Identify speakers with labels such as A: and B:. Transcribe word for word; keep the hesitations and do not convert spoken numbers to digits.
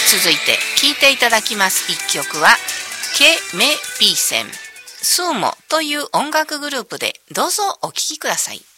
A: 続いて聴いていただきます一曲はケメピーセンスーモという音楽グループで、どうぞお聴きください。